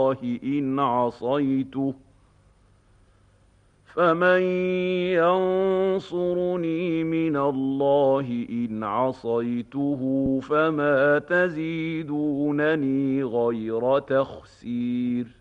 إن عصيته فمن ينصرني من الله إن عصيته فما تزيدونني غير تخسير